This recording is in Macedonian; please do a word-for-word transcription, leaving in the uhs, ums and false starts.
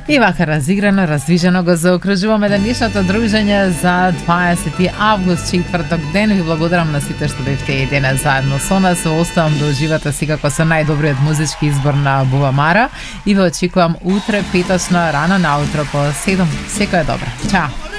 И вака разиграно, раздвижено го заокружуваме денешното дружење за дваесети август, четврток ден. Ви благодарам на сите што бевте и денес заедно со нас. Оставам да уживате секако со најдобриот музички избор на Бувамара и ве очекувам утре петочно рано наутро по седум. Секој е добро. Чао!